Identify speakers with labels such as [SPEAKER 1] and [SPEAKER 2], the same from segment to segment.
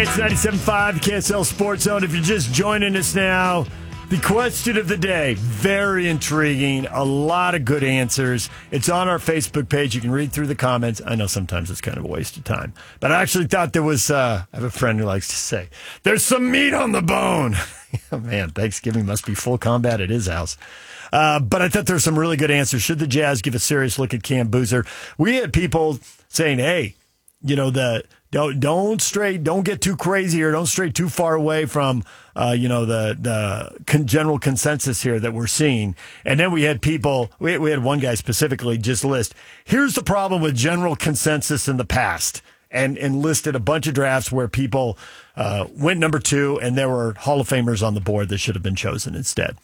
[SPEAKER 1] Hey, it's 97.5 KSL Sports Zone. If you're just joining us now, the question of the day, very intriguing, a lot of good answers. It's on our Facebook page. You can read through the comments. I know sometimes it's kind of a waste of time, but I actually thought there was, I have a friend who likes to say, there's some meat on the bone. Oh, man, Thanksgiving must be full combat at his house. But I thought there were some really good answers. Should the Jazz give a serious look at Cam Boozer? We had people saying, hey, you know, don't get too crazy or don't stray too far away from, the general consensus here that we're seeing. And then we had people, we had one guy specifically just list, here's the problem with general consensus in the past. And listed a bunch of drafts where people went number 2 and there were Hall of Famers on the board that should have been chosen instead.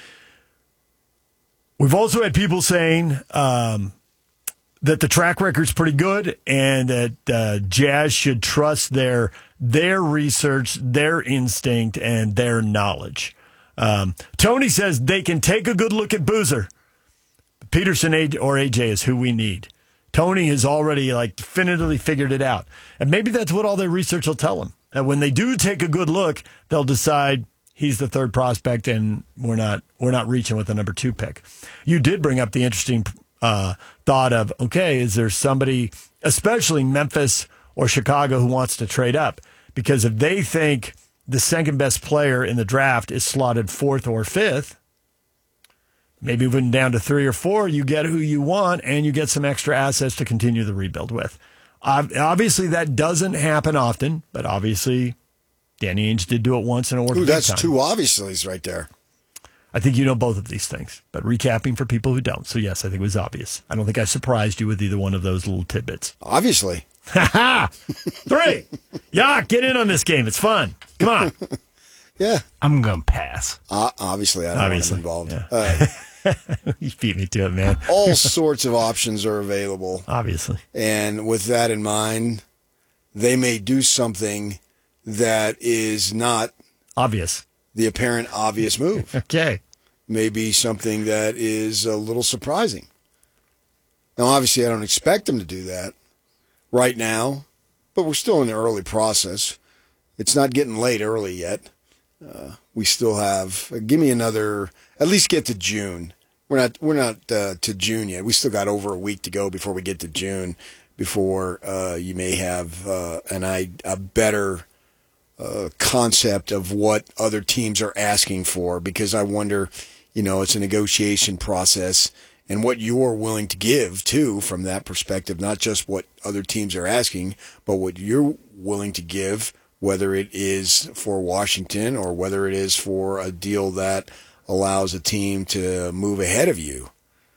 [SPEAKER 1] We've also had people saying that the track record's pretty good and that Jazz should trust their research, their instinct, and their knowledge. Tony says they can take a good look at Boozer. Peterson or AJ is who we need. Tony has already definitively figured it out. And maybe that's what all their research will tell them. And when they do take a good look, they'll decide he's the third prospect and we're not reaching with the number 2 pick. You did bring up the interesting thought of, okay, is there somebody, especially Memphis or Chicago, who wants to trade up? Because if they think the second best player in the draft is slotted 4th or 5th, maybe even down to 3 or 4, you get who you want and you get some extra assets to continue the rebuild with. Obviously, that doesn't happen often, but obviously, Danny Ainge did do it once and it worked.
[SPEAKER 2] That's 2 obviously right there.
[SPEAKER 1] I think you know both of these things, but recapping for people who don't. So, yes, I think it was obvious. I don't think I surprised you with either one of those little tidbits.
[SPEAKER 2] Obviously.
[SPEAKER 1] Ha-ha! 3. Yeah, get in on this game. It's fun. Come on.
[SPEAKER 2] Yeah.
[SPEAKER 3] I'm going to pass.
[SPEAKER 2] Obviously, I don't want to be involved.
[SPEAKER 1] Yeah. You beat me to it, man.
[SPEAKER 2] All sorts of options are available.
[SPEAKER 1] Obviously.
[SPEAKER 2] And with that in mind, they may do something that is not
[SPEAKER 1] obvious.
[SPEAKER 2] The apparent obvious move.
[SPEAKER 1] Okay.
[SPEAKER 2] Maybe something that is a little surprising. Now, obviously, I don't expect them to do that right now, but we're still in the early process. It's not getting late early yet. We still have, give me another, at least get to June. We're not to June yet. We still got over a week to go before we get to June, before you may have a better concept of what other teams are asking for, because I wonder, it's a negotiation process and what you're willing to give too from that perspective, not just what other teams are asking, but what you're willing to give, whether it is for Washington or whether it is for a deal that allows a team to move ahead of you.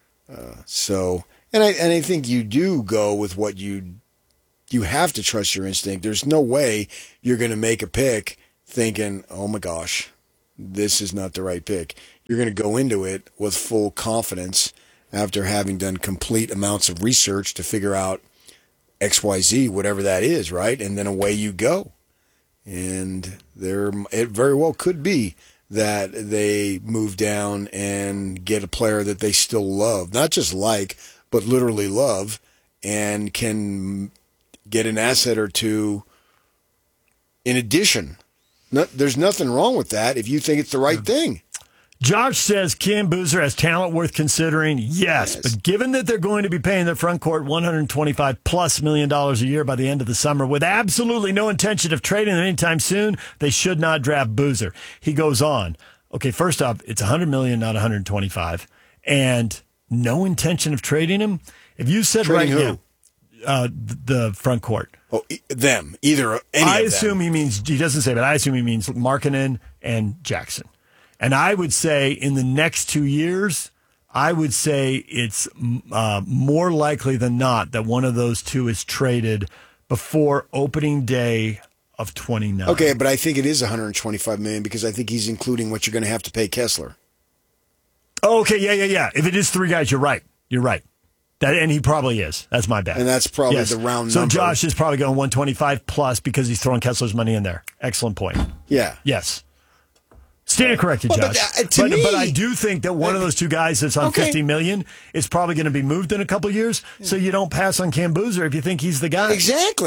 [SPEAKER 2] And I think you do go with what you have to trust your instinct. There's no way you're going to make a pick thinking, oh my gosh, this is not the right pick. You're going to go into it with full confidence after having done complete amounts of research to figure out XYZ, whatever that is, right? And then away you go. And it very well could be that they move down and get a player that they still love, not just like, but literally love, and can get an asset or 2 in addition. There's nothing wrong with that if you think it's the right thing.
[SPEAKER 1] Josh says Cam Boozer has talent worth considering. Yes, but given that they're going to be paying their front court $125+ million a year by the end of the summer with absolutely no intention of trading him anytime soon, they should not draft Boozer. He goes on. Okay, first off, it's $100 million, not $125, and no intention of trading him. If you said
[SPEAKER 2] trading
[SPEAKER 1] right
[SPEAKER 2] who?
[SPEAKER 1] Now, the front court.
[SPEAKER 2] Oh, them. Either any
[SPEAKER 1] I
[SPEAKER 2] of
[SPEAKER 1] assume
[SPEAKER 2] them.
[SPEAKER 1] he doesn't say, but I assume he means Markkanen and Jackson. And I would say in the next 2 years, I would say it's more likely than not that one of those 2 is traded before opening day of 29.
[SPEAKER 2] Okay, but I think it is $125 million because I think he's including what you're going to have to pay Kessler.
[SPEAKER 1] Oh, okay, yeah. If it is 3 guys, you're right. And he probably is. That's my bad.
[SPEAKER 2] And that's probably the round number.
[SPEAKER 1] So Josh is probably going 125 plus because he's throwing Kessler's money in there. Excellent point.
[SPEAKER 2] Yeah.
[SPEAKER 1] Yes. Stand corrected, Josh. But I do think that one of those 2 guys that's on $50 million is probably going to be moved in a couple of years. So you don't pass on Cam Boozer if you think he's the guy.
[SPEAKER 2] Exactly.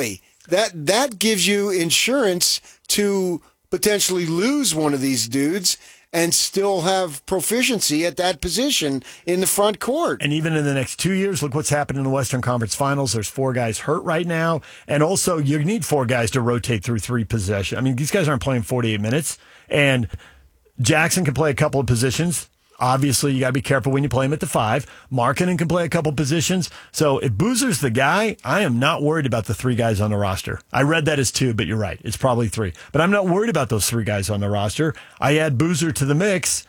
[SPEAKER 2] that gives you insurance to potentially lose one of these dudes and still have proficiency at that position in the front court.
[SPEAKER 1] And even in the next 2 years, look what's happened in the Western Conference Finals. There's 4 guys hurt right now. And also, you need 4 guys to rotate through 3 possessions. I mean, these guys aren't playing 48 minutes. And Jackson can play a couple of positions. Obviously, you got to be careful when you play him at the 5. Markkanen can play a couple positions. So if Boozer's the guy, I am not worried about the 3 guys on the roster. I read that as 2, but you're right. It's probably 3. But I'm not worried about those 3 guys on the roster. I add Boozer to the mix,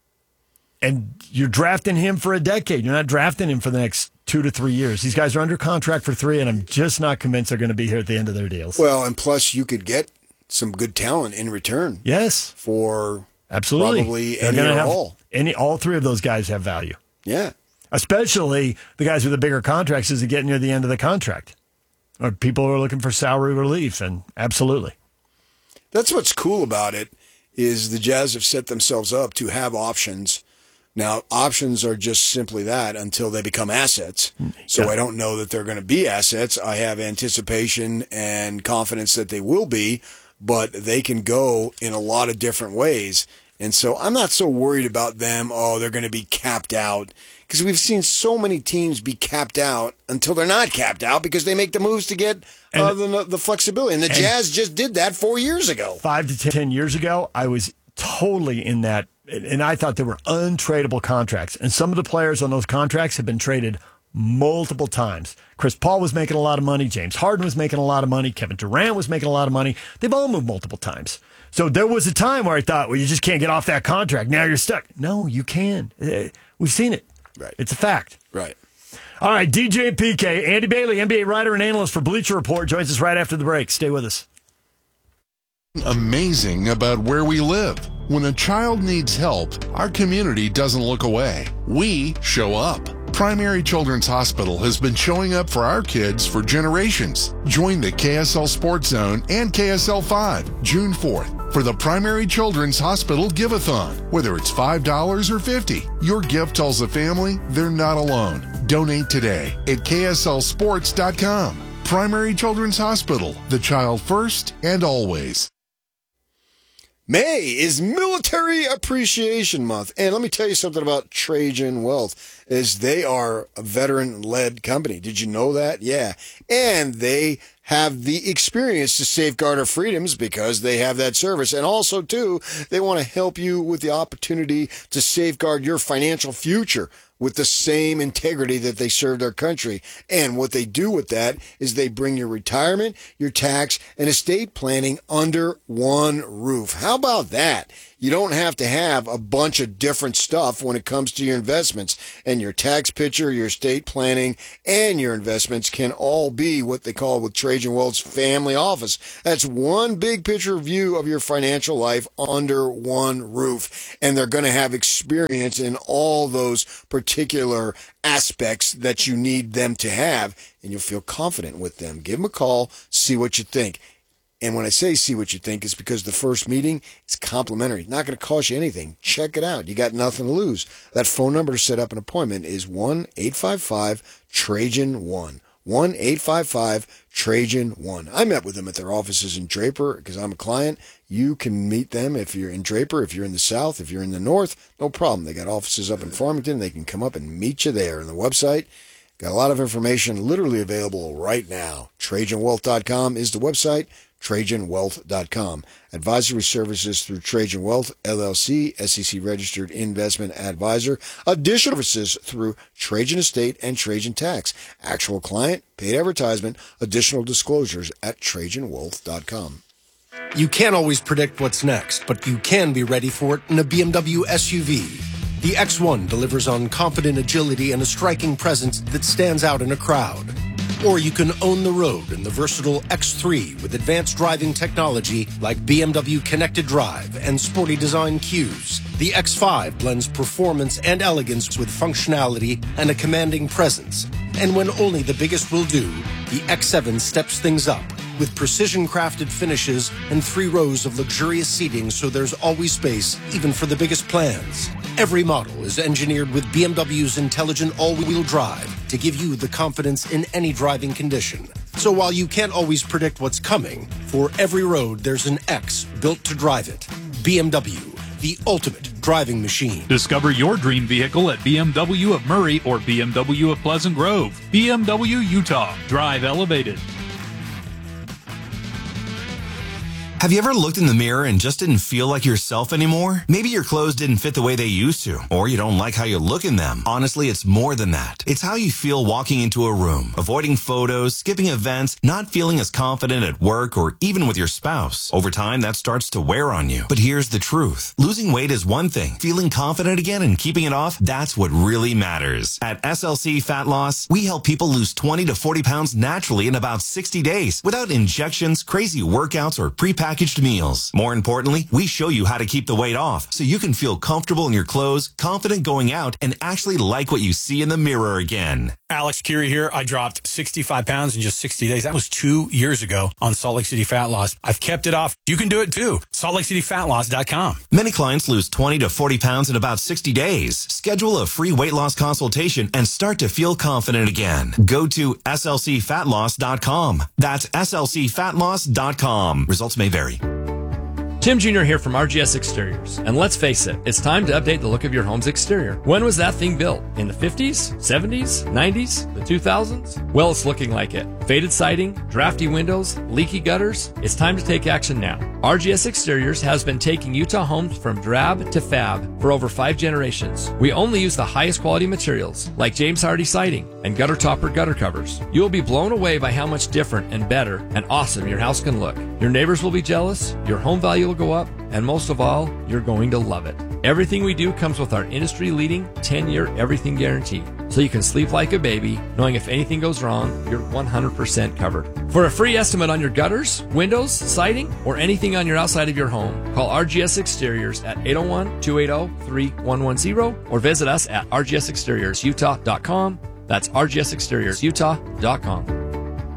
[SPEAKER 1] and you're drafting him for a decade. You're not drafting him for the next 2 to 3 years. These guys are under contract for 3, and I'm just not convinced they're going to be here at the end of their deals.
[SPEAKER 2] Well, and plus you could get some good talent in return.
[SPEAKER 1] Yes.
[SPEAKER 2] For
[SPEAKER 1] absolutely
[SPEAKER 2] probably any or all.
[SPEAKER 1] All 3 of those guys have value.
[SPEAKER 2] Yeah.
[SPEAKER 1] Especially the guys with the bigger contracts as they get near the end of the contract. Or people who are looking for salary relief, and absolutely.
[SPEAKER 2] That's what's cool about it, is the Jazz have set themselves up to have options. Now, options are just simply that until they become assets. So I don't know that they're going to be assets. I have anticipation and confidence that they will be, but they can go in a lot of different ways. And so I'm not so worried about them, they're going to be capped out. Because we've seen so many teams be capped out until they're not capped out because they make the moves to get the flexibility. And the Jazz just did that 4 years ago.
[SPEAKER 1] 5 to 10 years ago, I was totally in that. And I thought they were untradeable contracts. And some of the players on those contracts have been traded multiple times. Chris Paul was making a lot of money. James Harden was making a lot of money. Kevin Durant was making a lot of money. They've all moved multiple times. So there was a time where I thought, well, you just can't get off that contract. Now you're stuck. No, you can. We've seen it.
[SPEAKER 2] Right.
[SPEAKER 1] It's a fact.
[SPEAKER 2] Right.
[SPEAKER 1] All right, DJ and PK. Andy Bailey, NBA writer and analyst for Bleacher Report, joins us right after the break. Stay with us.
[SPEAKER 3] Amazing about where we live. When a child needs help, our community doesn't look away. We show up. Primary Children's Hospital has been showing up for our kids for generations. Join the KSL Sports Zone and KSL 5, June 4th, for the Primary Children's Hospital Give-a-thon. Whether it's $5 or $50, your gift tells the family they're not alone. Donate today at KSLSports.com. Primary Children's Hospital, the child first and always.
[SPEAKER 2] May is Military Appreciation Month. And let me tell you something about Trajan Wealth, is they are a veteran-led company. Did you know that? Yeah. And they have the experience to safeguard our freedoms because they have that service. And also, too, they want to help you with the opportunity to safeguard your financial future with the same integrity that they served our country. And what they do with that is they bring your retirement, your tax, and estate planning under one roof. How about that? You don't have to have a bunch of different stuff when it comes to your investments. And your tax picture, your estate planning, and your investments can all be what they call with Trajan Wealth's family office. That's one big picture view of your financial life under one roof. And they're going to have experience in all those particular aspects that you need them to have. And you'll feel confident with them. Give them a call, see what you think. And when I say see what you think, it's because the first meeting is complimentary. It's not going to cost you anything. Check it out. You got nothing to lose. That phone number to set up an appointment is 1-855-TRAJAN-1. 1-855-TRAJAN-1. I met with them at their offices in Draper because I'm a client. You can meet them if you're in Draper, if you're in the South, if you're in the North. No problem. They got offices up in Farmington. They can come up and meet you there. And the website, got a lot of information literally available right now. TrajanWealth.com is the website. TrajanWealth.com. Advisory services through Trajan Wealth, LLC, SEC registered investment advisor. Additional services through Trajan Estate and Trajan Tax. Actual client, paid advertisement, additional disclosures at TrajanWealth.com.
[SPEAKER 4] You can't always predict what's next, but you can be ready for it in a BMW SUV. The X1 delivers on confident agility and a striking presence that stands out in a crowd. Or you can own the road in the versatile X3 with advanced driving technology like BMW Connected Drive and sporty design cues. The X5 blends performance and elegance with functionality and a commanding presence. And when only the biggest will do, the X7 steps things up with precision-crafted finishes and 3 rows of luxurious seating so there's always space, even for the biggest plans. Every model is engineered with BMW's intelligent all-wheel drive to give you the confidence in any driving condition. So while you can't always predict what's coming, for every road there's an X built to drive it. BMW, the ultimate driving machine.
[SPEAKER 5] Discover your dream vehicle at BMW of Murray or BMW of Pleasant Grove. BMW Utah. Drive elevated.
[SPEAKER 6] Have you ever looked in the mirror and just didn't feel like yourself anymore? Maybe your clothes didn't fit the way they used to, or you don't like how you look in them. Honestly, it's more than that. It's how you feel walking into a room, avoiding photos, skipping events, not feeling as confident at work or even with your spouse. Over time, that starts to wear on you. But here's the truth. Losing weight is one thing. Feeling confident again and keeping it off, that's what really matters. At SLC Fat Loss, we help people lose 20 to 40 pounds naturally in about 60 days without injections, crazy workouts, or prepackaged meals. More importantly, we show you how to keep the weight off so you can feel comfortable in your clothes, confident going out, and actually like what you see in the mirror again.
[SPEAKER 7] Alex Curie here. I dropped 65 pounds in just 60 days. That was 2 years ago on Salt Lake City Fat Loss. I've kept it off. You can do it too. SaltLakeCityFatLoss.com.
[SPEAKER 6] Many clients lose 20 to 40 pounds in about 60 days. Schedule a free weight loss consultation and start to feel confident again. Go to SLCFatLoss.com. That's SLCFatLoss.com. Results may vary.
[SPEAKER 8] Tim Jr. here from RGS Exteriors. And let's face it, it's time to update the look of your home's exterior. When was that thing built? In the 50s? 70s? 90s? The 2000s? Well, it's looking like it. Faded siding, drafty windows, leaky gutters. It's time to take action now. RGS Exteriors has been taking Utah homes from drab to fab for over 5 generations. We only use the highest quality materials, like James Hardy siding and gutter topper gutter covers. You will be blown away by how much different and better and awesome your house can look. Your neighbors will be jealous, your home value will go up, and most of all, you're going to love it. Everything we do comes with our industry-leading 10-year everything guarantee, so you can sleep like a baby, knowing if anything goes wrong, you're 100% covered. For a free estimate on your gutters, windows, siding, or anything on your outside of your home, call RGS Exteriors at 801-280-3110 or visit us at rgsexteriorsutah.com. That's rgsexteriorsutah.com.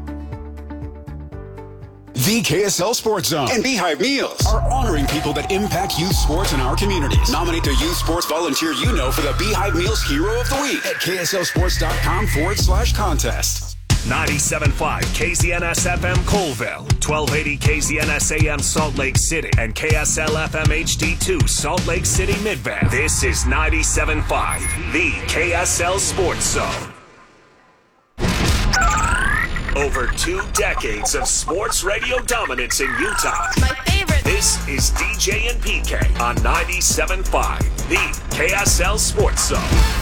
[SPEAKER 9] The KSL Sports Zone and Beehive Meals are honoring people that impact youth sports in our communities. Nominate the youth sports volunteer you know for the Beehive Meals Hero of the Week at KSLSports.com/contest.
[SPEAKER 10] 97.5 KZNS FM Colville, 1280 KZNS AM Salt Lake City, and KSL FM HD2 Salt Lake City Midvale. This is 97.5, the KSL Sports Zone. Over 2 decades of sports radio dominance in Utah.
[SPEAKER 11] My favorite.
[SPEAKER 10] This is DJ and PK on 97.5, the KSL Sports Zone.